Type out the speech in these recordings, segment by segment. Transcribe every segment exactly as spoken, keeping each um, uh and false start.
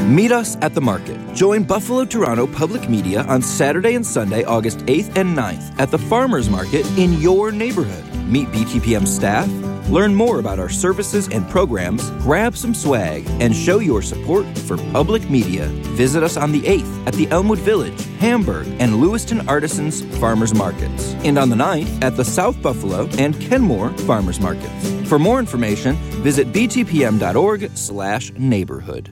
Meet us at the market. Join Buffalo Toronto Public Media on Saturday and Sunday, August eighth and ninth at the Farmers Market in your neighborhood. Meet B T P M staff, learn more about our services and programs, grab some swag, and show your support for public media. Visit us on the eighth at the Elmwood Village, Hamburg, and Lewiston Artisans Farmers Markets, and on the ninth at the South Buffalo and Kenmore Farmers Markets. For more information, visit btpm.org slash neighborhood.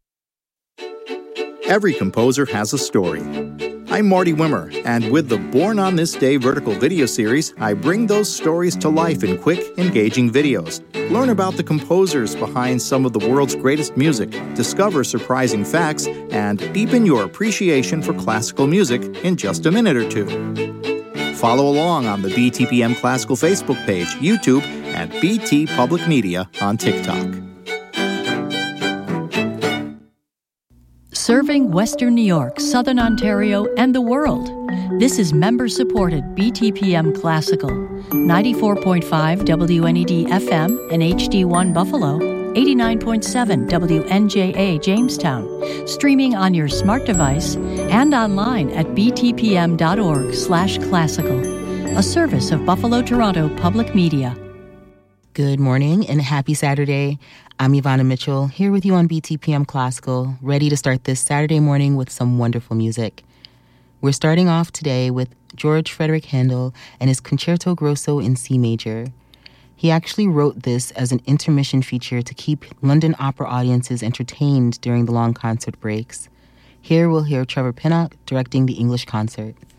Every composer has a story. I'm Marty Wimmer, and with the Born on This Day vertical video series, I bring those stories to life in quick, engaging videos. Learn about the composers behind some of the world's greatest music, discover surprising facts, and deepen your appreciation for classical music in just a minute or two. Follow along on the B T P M Classical Facebook page, YouTube, and B T Public Media on TikTok. Serving Western New York, Southern Ontario, and the world. This is member-supported B T P M Classical, ninety-four point five W N E D F M and H D one Buffalo, eighty-nine point seven W N J A Jamestown, streaming on your smart device and online at btpm.org slash classical, a service of Buffalo Toronto Public Media. Good morning and happy Saturday. I'm Ivana Mitchell, here with you on B T P M Classical, ready to start this Saturday morning with some wonderful music. We're starting off today with George Frederick Handel and his Concerto Grosso in C major. He actually wrote this as an intermission feature to keep London opera audiences entertained during the long concert breaks. Here we'll hear Trevor Pinnock directing the English concert.